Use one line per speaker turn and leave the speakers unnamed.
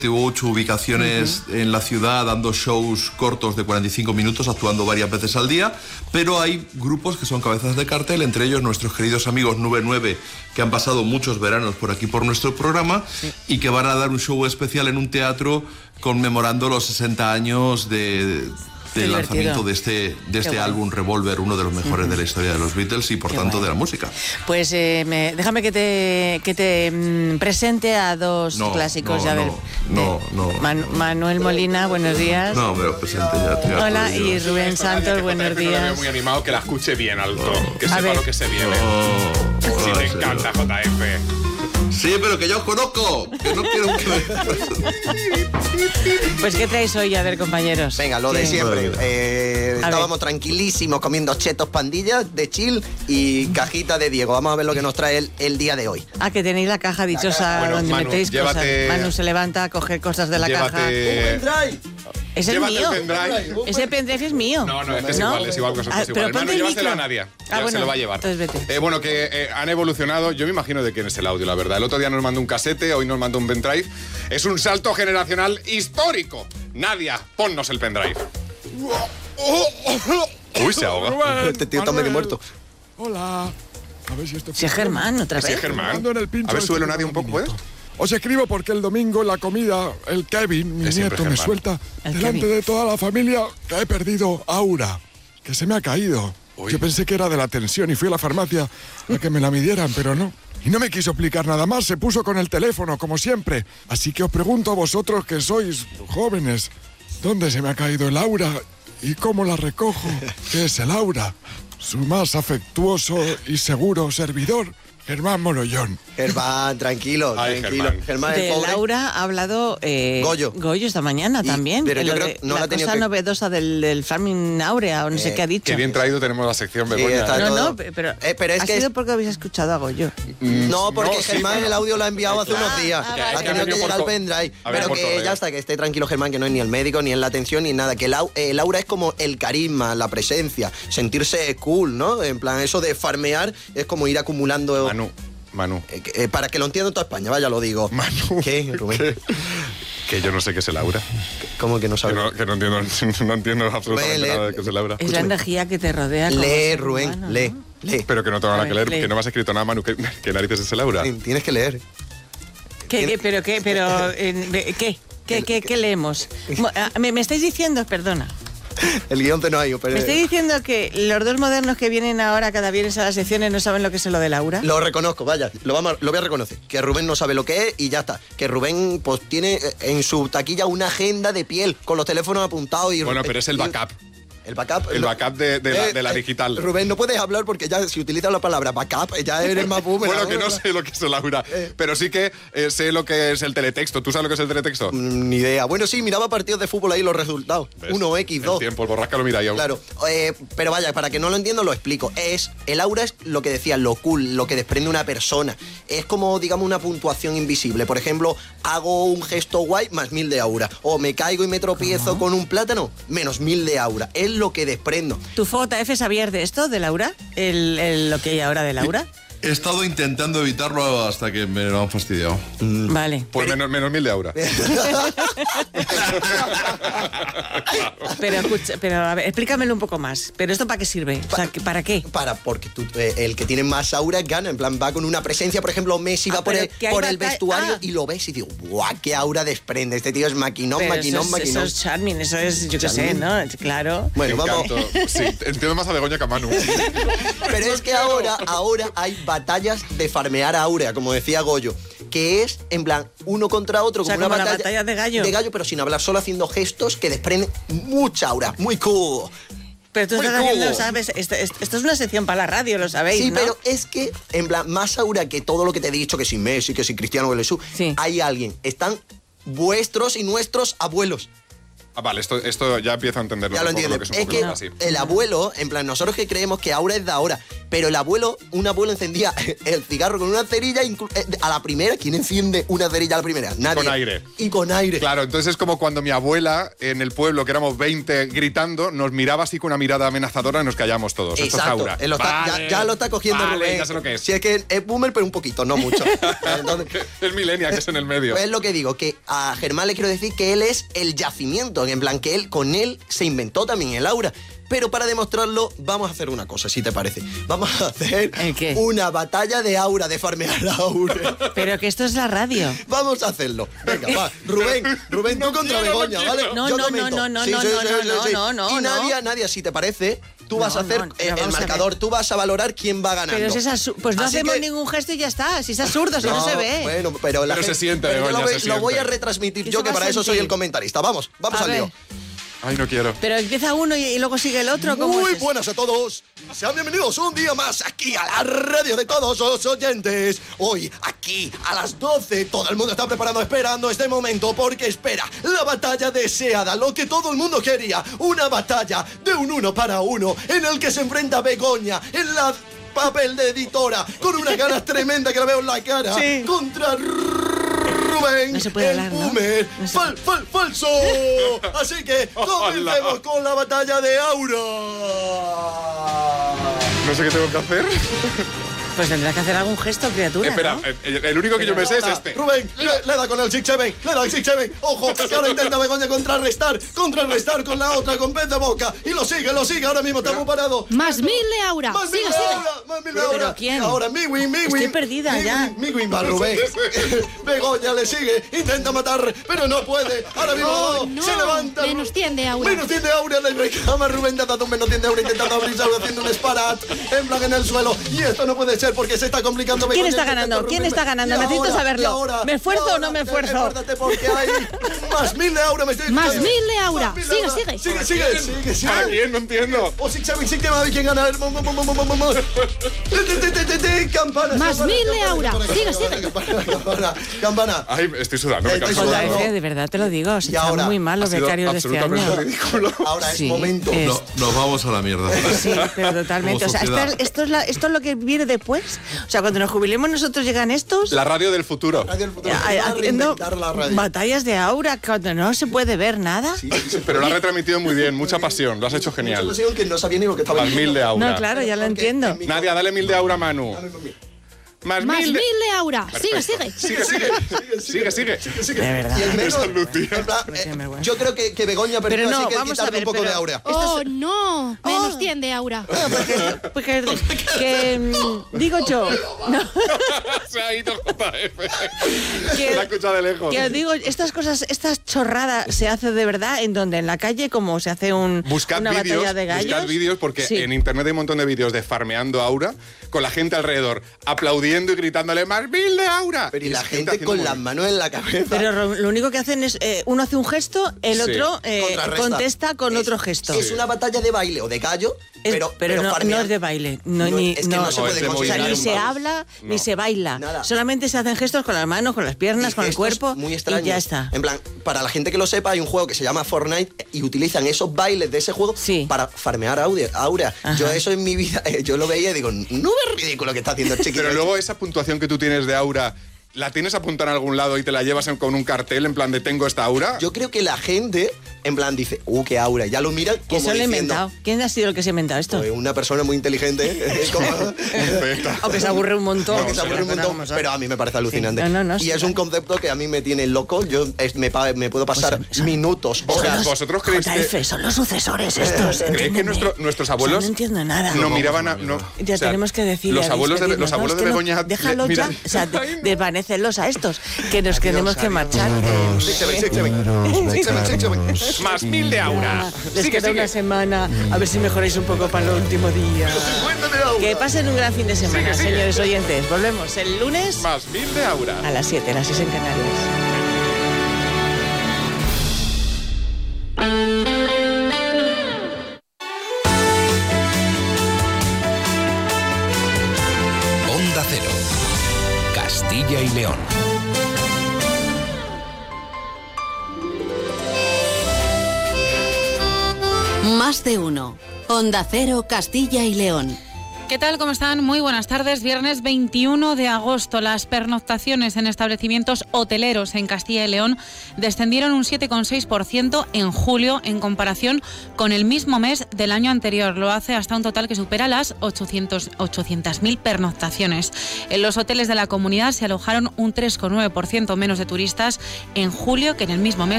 Tuvo 8 ubicaciones en la ciudad, dando shows cortos de 45 minutos, actuando varias veces al día, pero hay grupos que son cabezas de cartel, entre ellos nuestros queridos amigos Nube 9, que han pasado muchos veranos por aquí por nuestro programa, y que van a dar un show especial en un teatro conmemorando los 60 años del lanzamiento de este álbum Revolver, uno de los mejores de la historia de los Beatles y por tanto de la música.
Pues déjame que te presente a dos clásicos. Manuel Molina, buenos días.
No, me lo presente ya.
Hola, y Rubén Santos, buenos días.
Muy animado, que la escuche bien alto, que sepa lo que se viene. Sí, me encanta, JF.
Sí, pero que yo os conozco, que no quiero que...
Pues ¿qué traéis hoy? A ver, compañeros.
Venga, lo de siempre. Estábamos tranquilísimos comiendo chetos pandillas de chill y cajita de Diego. Vamos a ver lo que nos trae el día de hoy.
Ah, que tenéis la caja dichosa donde
Manu,
metéis cosas. Manu se levanta a coger cosas de la caja. Ese es mío. Ese pendrive es mío.
No, es igual, cosas igual. Manu, llévaselo a Nadia. Se lo va a llevar.
Entonces vete.
Bueno, que han evolucionado. Yo me imagino de quién es el audio, la verdad. El otro día nos mandó un casete, hoy nos mandó un pendrive. Es un salto generacional histórico. Nadia, ponnos el pendrive. Uy, se ahoga.
Este tío está medio muerto.
Hola. A ver si esto...
Si es Germán, otra vez.
Sí, Germán. A ver, súbelo, Nadia, un poco, ¿puedes?
Os escribo porque el domingo en la comida, el Kevin, mi nieto, me suelta delante de toda la familia que he perdido Aura, que se me ha caído. Yo pensé que era de la tensión y fui a la farmacia a que me la midieran, pero no. Y no me quiso explicar nada más, se puso con el teléfono, como siempre. Así que os pregunto a vosotros que sois jóvenes, ¿dónde se me ha caído el Aura y cómo la recojo? ¿Qué es el Aura? Su más afectuoso y seguro servidor, Germán Morollón.
Germán, tranquilo. Germán,
de Laura ha hablado Goyo esta mañana también.
Pero yo creo que no
la cosa novedosa del Farming Aurea, o no sé qué ha dicho.
Qué bien traído tenemos la sección, Begoña.
Pero
es
ha sido porque habéis escuchado a Goyo.
No, porque Germán el audio lo ha enviado hace unos días. Ha tenido que llegar al pendrive. Pero que ya está, que esté tranquilo, Germán, que no es ni el médico, ni en la atención, ni nada. Que el aura es como el carisma, la presencia, sentirse cool, ¿no? En plan, eso de farmear es como ir acumulando...
Manu.
Para que lo entienda toda España, vaya, lo digo.
Manu.
¿Qué, Rubén?
Que yo no sé qué es el aura.
¿Cómo que no sabes?
Que no entiendo absolutamente nada de qué es el aura.
Es la energía que te rodea.
Lee, Rubén,
humano,
lee.
Pero que no tengo nada que leer, que no me has escrito nada, Manu. ¿Qué narices es el aura?
Tienes que leer.
¿Qué leemos? ¿Me estáis diciendo, perdona?
El guión te no hay, pero...
¿Me estoy diciendo que los dos modernos que vienen ahora cada viernes a las secciones no saben lo que es lo del aura?
Lo reconozco, vaya, lo voy a reconocer. Que Rubén no sabe lo que es y ya está. Que Rubén pues tiene en su taquilla una agenda de piel con los teléfonos apuntados y...
Bueno, pero es el backup.
El backup.
El backup de la digital.
Rubén, no puedes hablar porque ya si utilizas la palabra backup, ya eres más boomer.
Bueno, que no sé lo que es el aura, pero sí que sé lo que es el teletexto. ¿Tú sabes lo que es el teletexto?
Ni idea. Bueno, sí, miraba partidos de fútbol ahí los resultados. 1x, 2.
El tiempo, el borrasca lo mira yo.
Claro, pero vaya, para que no lo entiendo lo explico. El aura es lo que decía, lo cool, lo que desprende una persona. Es como, digamos, una puntuación invisible. Por ejemplo, hago un gesto guay, más 1000 de aura. O me caigo y me tropiezo con un plátano, menos 1000 de aura. Es lo que desprendo.
¿Tu JF sabías de esto, de Laura? ¿Lo que hay ahora de Laura?
He estado intentando evitarlo hasta que me lo han fastidiado.
Vale.
Pues menos 1000 de aura.
Pero escucha, a ver, explícamelo un poco más. ¿Pero esto para qué sirve? O sea, ¿para qué?
Porque el que tiene más aura gana. En plan, va con una presencia. Por ejemplo, Messi va por el vestuario y lo ves y digo, ¡guau! ¡Qué aura desprende! Este tío es maquinón.
Eso es charming, eso es, yo qué sé, ¿no? Claro.
Bueno, vamos.
Sí, entiendo más a Begoña que a Manu.
Pero es que ahora hay batallas de farmear aura, como decía Goyo, que es, en plan, uno contra otro, como una
batalla... la batalla de gallo.
De gallo, pero sin hablar, solo haciendo gestos que desprenden mucha aura. Muy cool.
Pero tú estás haciendo, ¿sabes? Esto es una sección para la radio, lo sabéis,
sí,
¿no?
pero es que, en plan, más aura que todo lo que te he dicho, que sin Messi, que sin Cristiano, que Jesús, hay alguien. Están vuestros y nuestros abuelos.
Vale, esto ya empiezo a entenderlo.
Ya lo entiendo. Es que el abuelo, en plan, nosotros que creemos que aura es de ahora, pero un abuelo encendía el cigarro con una cerilla a la primera. ¿Quién enciende una cerilla a la primera? Nadie.
Con aire.
Y con aire.
Claro, entonces es como cuando mi abuela en el pueblo, que éramos 20 gritando, nos miraba así con una mirada amenazadora y nos callamos todos.
Exacto.
Esto es aura.
Ya lo está cogiendo Rubén.
Ya sé lo que es.
Si es que es boomer, pero un poquito, no mucho. Entonces,
es millennial, que es en el medio.
Pues es lo que digo, que a Germán le quiero decir que él es el yacimiento, en plan que con él se inventó también el aura. Pero para demostrarlo, vamos a hacer una cosa, si te parece. Vamos a hacer una batalla de aura, de farmear aura.
Pero que esto es la radio.
Vamos a hacerlo. Venga, va. Rubén, tú contra Begoña, ¿vale?
No.
Y Nadia, si te parece, tú vas a hacer el marcador, tú vas a valorar quién va ganando.
Pero pues no hacemos ningún gesto y ya está. Si es absurdo, si no se ve.
Bueno, pero
se siente, Begoña,
lo voy a retransmitir yo, que para eso soy el comentarista. Vamos al lío.
Ay, no quiero.
Pero empieza uno y luego sigue el otro.
Muy buenas a todos. Sean bienvenidos un día más aquí a la radio de todos los oyentes. Hoy, aquí, a las 12, todo el mundo está esperando este momento, porque espera la batalla deseada, lo que todo el mundo quería. Una batalla de un 1 para 1 en el que se enfrenta Begoña en la papel de editora, con una ganas tremenda que la veo en la cara, contra Rubén,
no se puede hablar,
boomer,
¿no?
falso. Así que comencemos con la batalla de aura.
No sé qué tengo que hacer.
Pues tendrás que hacer algún gesto, criatura.
Espera,
¿no?
el único que yo me sé es este.
Rubén, le da con el 6-7, le da el 6-7. Ojo, que ahora intenta Begoña contrarrestar con la otra, con pez de boca. Y lo sigue, ahora mismo estamos parados.
Más 1000 de aura.
Más 1000 de aura.
¿Pero quién?
Ahora, Miwin.
Estoy perdida ya.
Miwin va Rubén. Begoña le sigue, intenta matar, pero no puede. Ahora mismo se levanta.
Menos 100 de aura.
Menos 100 de aura, le reclama Rubén, te ha dado un menos 100 de aura intentando abrirse, haciendo un sparat en plan en el suelo. Y esto no puede ser porque se está complicando.
¿Quién está ganando? Necesito saberlo. ¿Me esfuerzo o no me esfuerzo?
Esfuérzate porque hay más 1000 de aura.
Más 1000 de aura. Sigue.
¿Para quién? No entiendo.
O sí que va a ver quién gana. Campana.
Más 1000 de aura. Sigue.
Campana.
Ay, estoy sudando.
De verdad te lo digo. Se está muy mal los becarios de este año.
Ridículo.
Ahora es momento.
Nos vamos a la mierda.
Sí, pero totalmente. O sea, esto es lo que viene después. O sea, cuando nos jubilemos nosotros llegan estos...
La radio del futuro.
Haciendo batallas de aura cuando no se puede ver nada.
Sí, pero lo has retransmitido muy bien, mucha pasión, lo has hecho genial.
Mucha pasión que no sabía ni lo que estaba
diciendo. Más 1000 de aura.
No, claro, ya lo entiendo.
Nadia, dale 1000 de aura, Manu. Más 1000
de aura. Sigue.
De verdad.
Y el menos, yo creo que Begoña perdió, así que quitarle un poco de aura.
Oh, no. Menos 100 de aura.
Porque digo yo. No.
Se ha ido JF. Se la ha escuchado de lejos.
Que os digo, estas cosas, estas chorradas se hace de verdad en donde, en la calle, como se hace una batalla de gallos.
Buscad vídeos porque en internet hay un montón de vídeos de farmeando aura con la gente alrededor aplaudiendo y gritándole más 1000 de aura.
Pero y la gente con las manos en la cabeza.
Pero lo único que hacen es uno hace un gesto, el otro contesta con otro gesto.
Es una batalla de baile o de gallo, pero
no es de baile. Ni se habla ni se baila.
Nada.
Solamente se hacen gestos con las manos, con las piernas, con el cuerpo.
Muy extraño.
Y ya está.
En plan, para la gente que lo sepa, hay un juego que se llama Fortnite y utilizan esos bailes de ese juego para farmear aura.
Ajá.
Yo eso en mi vida, yo lo veía y digo, no es ridículo que está haciendo el chiquito.
Pero luego esa puntuación que tú tienes de aura, ¿la tienes apuntada en algún lado y te la llevas con un cartel en plan de tengo esta aura?
Yo creo que la gente en plan dice, qué aura, ya lo mira como
eso lo he inventado. ¿Quién ha sido el que se ha inventado esto?
Pues una persona muy inteligente.
O que se aburre un montón.
Pero a mí me parece alucinante.
Sí.
Y es un concepto que a mí me tiene loco. Yo me puedo pasar minutos, horas.
¿Vosotros creéis
que son los sucesores estos?
¿Creéis que nuestros abuelos
no entiendo nada?
No miraban
ya tenemos que decir.
Los abuelos de Begoña.
Déjalo ya. O sea, desvanécelos a estos, que nos tenemos que marchar.
Más 1000 de aura.
Les queda una semana. A ver si mejoráis un poco para el último día. Que pasen un gran fin de semana, señores oyentes. Volvemos el lunes.
Más 1000 de aura.
A las 7, las 6 en Canarias.
Onda Cero. Castilla y León.
Más de uno. Onda Cero, Castilla y León.
¿Qué tal? ¿Cómo están? Muy buenas tardes. Viernes 21 de agosto. Las pernoctaciones en establecimientos hoteleros en Castilla y León descendieron un 7,6% en julio en comparación con el mismo mes del año anterior. Lo hace hasta un total que supera las 800.000 pernoctaciones. En los hoteles de la comunidad se alojaron un 3,9% menos de turistas en julio que en el mismo mes